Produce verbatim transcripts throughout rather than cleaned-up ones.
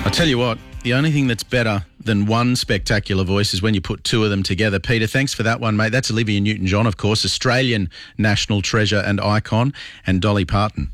I tell you what, the only thing that's better than one spectacular voice is when you put two of them together. Peter, thanks for that one, mate. That's Olivia Newton-John, of course, Australian national treasure and icon, and Dolly Parton.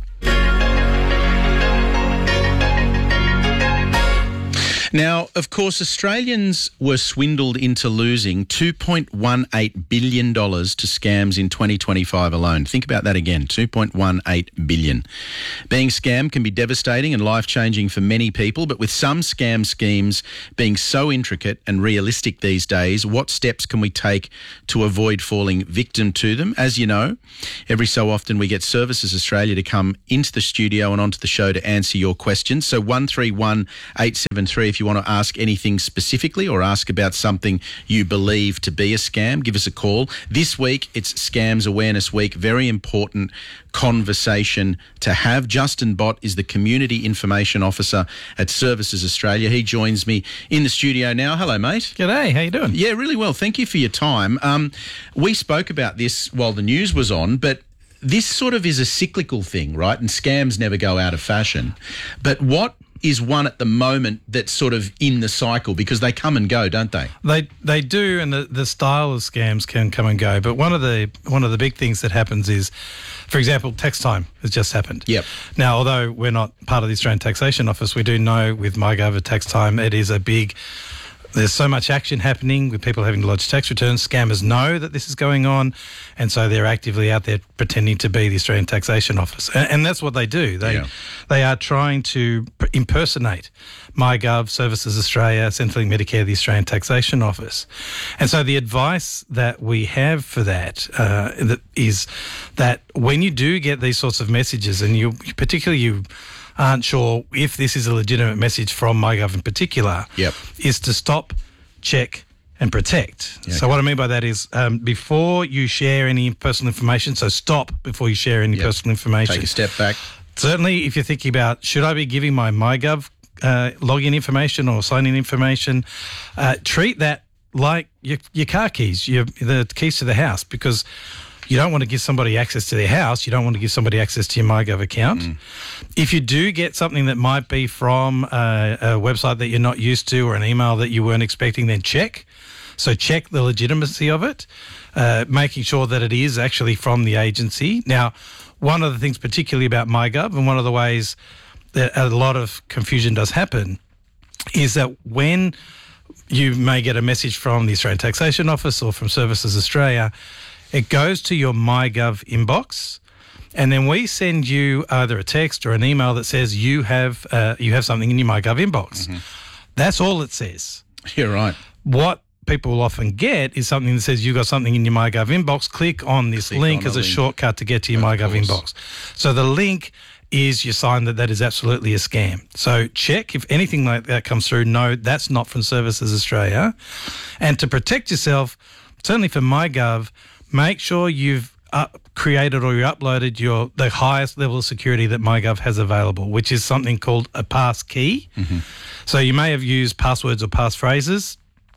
Now, of course, Australians were swindled into losing two point one eight billion dollars to scams in twenty twenty-five alone. Think about that again, two point one eight billion dollars. Being scammed can be devastating and life-changing for many people, but with some scam schemes being so intricate and realistic these days, what steps can we take to avoid falling victim to them? As you know, every so often we get Services Australia to come into the studio and onto the show to answer your questions. So one three one eight seven three if you want to ask anything specifically or ask about something you believe to be a scam, give us a call. This week, it's Scams Awareness Week. Very important conversation to have. Justin Bott is the Community Information Officer at Services Australia. He joins me in the studio now. Hello, mate. G'day, how you doing? Yeah, really well. Thank you for your time. Um, we spoke about this while the news was on, but this sort of is a cyclical thing, right? And scams never go out of fashion. But what is one at the moment that's sort of in the cycle, because they come and go, don't they? They they do, and the, the style of scams can come and go. But one of the one of the big things that happens is, for example, tax time has just happened. Yep. Now, although we're not part of the Australian Taxation Office, we do know with MyGov tax time, it is a big. There's so much action happening with people having to lodge tax returns. Scammers know that this is going on, and so they're actively out there pretending to be the Australian Taxation Office. And, and that's what they do. They yeah. they are trying to impersonate MyGov, Services Australia, Centrelink Medicare, the Australian Taxation Office. And so the advice that we have for that, uh, that is that when you do get these sorts of messages, and you particularly you aren't sure if this is a legitimate message from MyGov in particular, yep. is to stop, check and protect. Yeah, so okay. what I mean by that is um, before you share any personal information, so stop before you share any yep. personal information. Take a step back. Certainly if you're thinking about, should I be giving my MyGov uh, login information or sign-in information, uh, treat that like your, your car keys, your, the keys to the house, because you don't want to give somebody access to their house. You don't want to give somebody access to your MyGov account. Mm. If you do get something that might be from a, a website that you're not used to or an email that you weren't expecting, then check. So check the legitimacy of it, uh, making sure that it is actually from the agency. Now, one of the things particularly about MyGov, and one of the ways that a lot of confusion does happen, is that when you may get a message from the Australian Taxation Office or from Services Australia, it goes to your MyGov inbox, and then we send you either a text or an email that says you have uh, you have something in your MyGov inbox. Mm-hmm. That's all it says. You're right. What people will often get is something that says you've got something in your MyGov inbox. Click on this Click link on as a link. shortcut to get to your Of MyGov course. inbox. So the link is your sign that that is absolutely a scam. So check if anything like that comes through. No, that's not from Services Australia. And to protect yourself, certainly for MyGov, make sure you've uh, created or you uploaded your the highest level of security that MyGov has available, which is something called a pass key. Mm-hmm. So you may have used passwords or passphrases.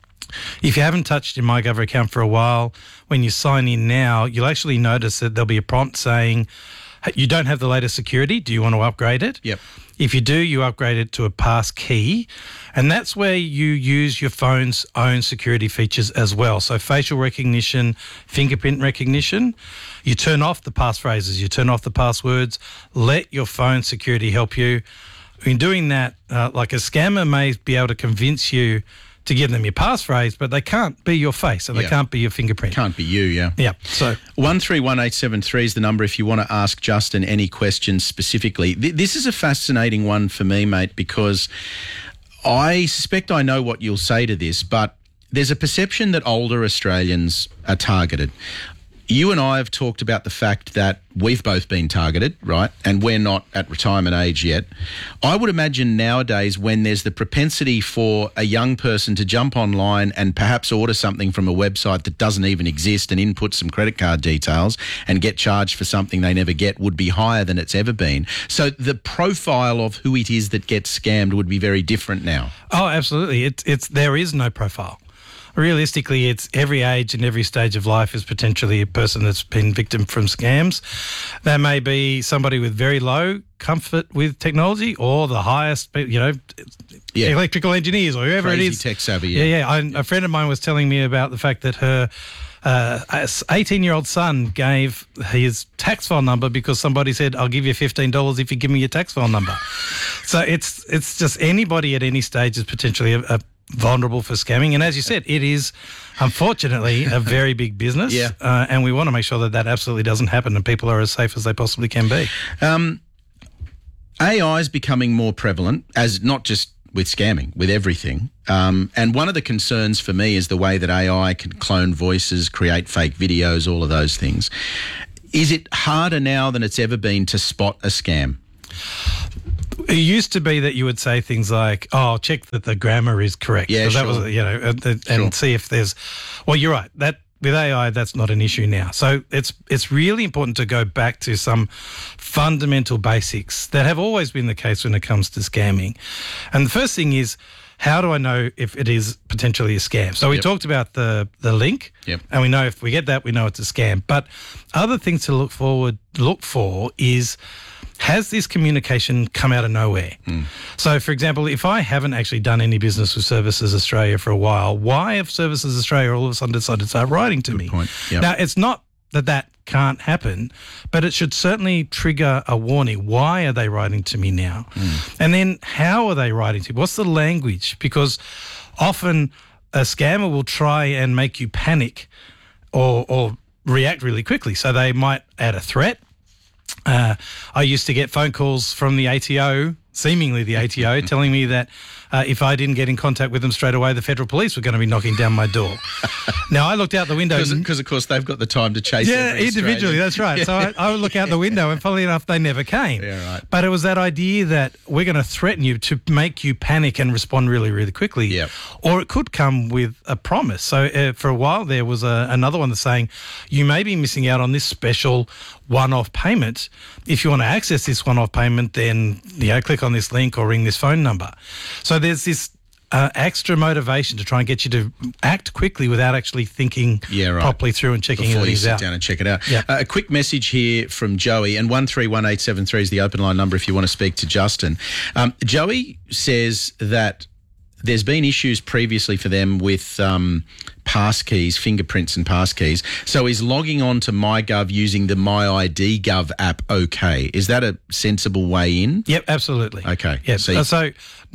If you haven't touched your MyGov account for a while, when you sign in now, you'll actually notice that there'll be a prompt saying, hey, you don't have the latest security. Do you want to upgrade it? Yep. If you do, you upgrade it to a pass key, and that's where you use your phone's own security features as well. So facial recognition, fingerprint recognition. You turn off the passphrases, you turn off the passwords, let your phone security help you. In doing that, uh, like a scammer may be able to convince you to give them your passphrase, but they can't be your face and Yeah. they can't be your fingerprint. Can't be you, yeah. Yeah. So one three one eight seven three is the number if you want to ask Justin any questions specifically. Th- this is a fascinating one for me, mate, because I suspect I know what you'll say to this, but there's a perception that older Australians are targeted. You and I have talked about the fact that we've both been targeted, right? And we're not at retirement age yet. I would imagine nowadays when there's the propensity for a young person to jump online and perhaps order something from a website that doesn't even exist and input some credit card details and get charged for something they never get would be higher than it's ever been. So the profile of who it is that gets scammed would be very different now. Oh, absolutely. It's it's there is no profile. realistically, it's every age and every stage of life is potentially a person that's been victim from scams. That may be somebody with very low comfort with technology, or the highest, you know, Yeah. electrical engineers or whoever Crazy it is. tech savvy, Yeah, yeah. yeah. I, a friend of mine was telling me about the fact that her uh, eighteen-year-old son gave his tax file number because somebody said, "I'll give you fifteen dollars if you give me your tax file number." So it's it's just anybody at any stage is potentially a, a vulnerable for scamming. And as you said, it is unfortunately a very big business. Yeah. Uh, and we want to make sure that that absolutely doesn't happen and people are as safe as they possibly can be. Um, A I is becoming more prevalent, as not just with scamming, with everything. Um, and one of the concerns for me is the way that A I can clone voices, create fake videos, all of those things. Is it harder now than it's ever been to spot a scam? It used to be that you would say things like, "Oh, check that the grammar is correct." Yeah, So that sure. was, you know, and, and Sure. see if there's. Well, you're right. That with A I, that's not an issue now. So it's it's really important to go back to some fundamental basics that have always been the case when it comes to scamming. And the first thing is, how do I know if it is potentially a scam? So we Yep. talked about the the link, Yep. and we know if we get that, we know it's a scam. But other things to look forward look for is, has this communication come out of nowhere? Mm. So, for example, if I haven't actually done any business with Services Australia for a while, why have Services Australia all of a sudden decided to start writing to me? point. Yep. Now, it's not that that can't happen, but it should certainly trigger a warning. Why are they writing to me now? Mm. And then how are they writing to me? What's the language? Because often a scammer will try and make you panic or, or react really quickly. So they might add a threat. Uh, I used to get phone calls from the A T O, seemingly the A T O, telling me that uh, if I didn't get in contact with them straight away, the federal police were going to be knocking down my door. Now, I looked out the window. Because, of course, they've got the time to chase Yeah, every individually, Australian. that's right. So I, I would look out the window, and funnily enough, they never came. Yeah, right. But it was that idea that we're going to threaten you to make you panic and respond really, really quickly. Yep. Or it could come with a promise. So uh, for a while there was a, another one that's saying, you may be missing out on this special one-off payment. If you want to access this one-off payment, then you know, click on this link or ring this phone number. So there's this Uh, extra motivation to try and get you to act quickly without actually thinking Yeah, right. properly through and checking Before you things sit out. down and check it out. Yeah. Uh, a quick message here from Joey, and one three one eight seven three is the open line number if you want to speak to Justin. Um, Joey says that there's been issues previously for them with um, pass keys, fingerprints and pass keys. So he's logging on to MyGov using the MyID Gov app. Okay. Is that a sensible way in? Yep, absolutely. Okay. Yep. So So, you- so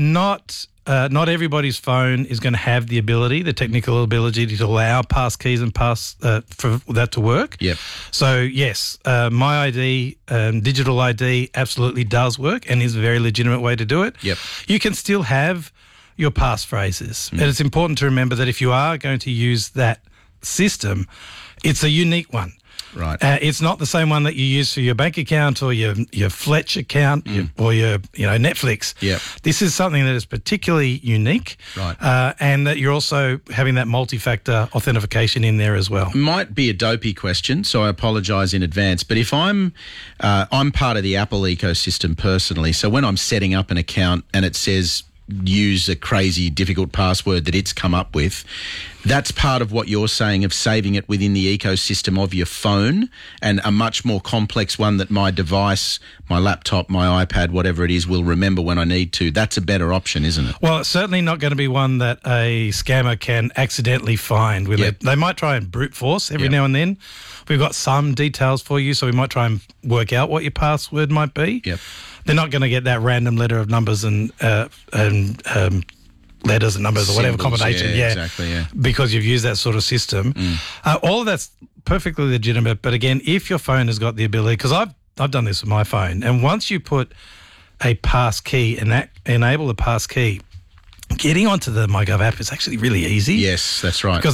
not uh, not everybody's phone is going to have the ability, the technical ability to allow pass keys and pass uh, for that to work. Yep. So yes, uh, MyID, um, digital I D, absolutely does work and is a very legitimate way to do it. Yep. You can still have your passphrases, and it's important to remember that if you are going to use that system, it's a unique one. Right. Uh, it's not the same one that you use for your bank account or your your Fletch account your, or your you know Netflix. Yep. This is something that is particularly unique, Right. Uh, and that you're also having that multi-factor authentication in there as well. Might be a dopey question, so I apologise in advance. But if I'm, uh, I'm part of the Apple ecosystem personally, so when I'm setting up an account and it says use a crazy difficult password that it's come up with, that's part of what you're saying of saving it within the ecosystem of your phone, and a much more complex one that my device, my laptop, my iPad, whatever it is, will remember when I need to. That's a better option, isn't it? Well, it's certainly not going to be one that a scammer can accidentally find with Yep. it. They might try and brute force every Yep. now and then. We've got some details for you, so we might try and work out what your password might be. Yep. They're not going to get that random letter of numbers and uh, and um, letters and numbers or whatever Symbols, combination. yeah, Yeah, exactly, yeah. Because you've used that sort of system. Uh, all of that's perfectly legitimate. But again, if your phone has got the ability, because I've I've done this with my phone, and once you put a pass key and that enable the pass key, getting onto the MyGov app is actually really easy. Yes, that's right. Because it's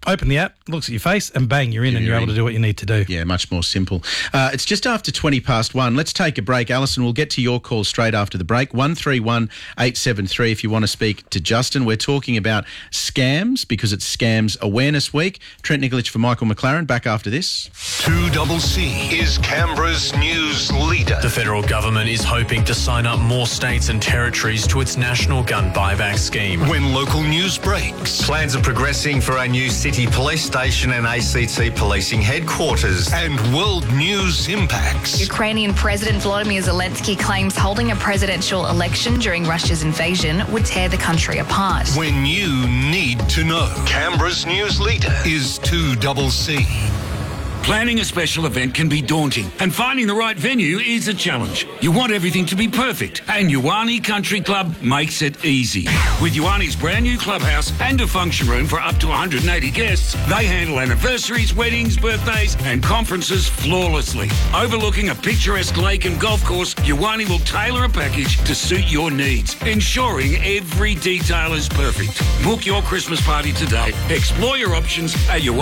open the app, looks at your face, and bang, you're in Yeah, and you're you're able in. to do what you need to do. Yeah, much more simple. Uh, it's just after twenty past one. Let's take a break. Alison, we'll get to your call straight after the break. one three one eight seven three if you want to speak to Justin. We're talking about scams because it's Scams Awareness Week. Trent Nikolic for Michael McLaren. Back after this. two C C is Canberra's news leader. The federal government is hoping to sign up more states and territories to its national gun buyback scheme. When local news breaks. Plans are progressing for a new city police station and A C T policing headquarters. And world news impacts. Ukrainian President Volodymyr Zelensky claims holding a presidential election during Russia's invasion would tear the country apart. When you need to know. Canberra's news leader is two C C. Planning a special event can be daunting, and finding the right venue is a challenge. You want everything to be perfect, and Ioane Country Club makes it easy. With Ioane's brand new clubhouse and a function room for up to one hundred eighty guests, they handle anniversaries, weddings, birthdays, and conferences flawlessly. Overlooking a picturesque lake and golf course, Ioane will tailor a package to suit your needs, ensuring every detail is perfect. Book your Christmas party today. Explore your options at Ioane.